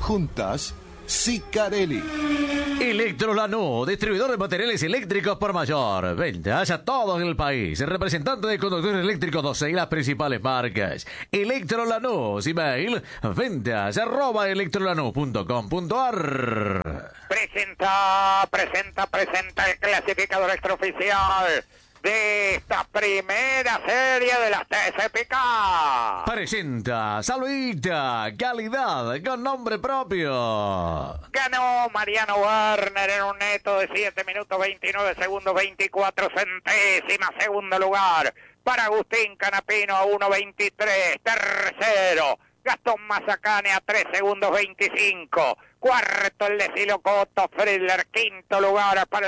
Juntas, Sicarelli. Electrolanú, distribuidor de materiales eléctricos por mayor. Ventas a todo el país. Representante de conductores eléctricos 12 y las principales marcas. Electrolanú, email ventas@electrolanú.com.ar. Presenta el clasificador extraoficial de esta primera serie de las TCPK. Presenta Saludita, calidad con nombre propio. Ganó Mariano Werner en un neto de 7 minutos 29 segundos 24 centésimas. Segundo lugar para Agustín Canapino a 1.23. Tercero, Gastón Mazacane a 3 segundos 25. Cuarto, el de Silocoto Friedler. Quinto lugar para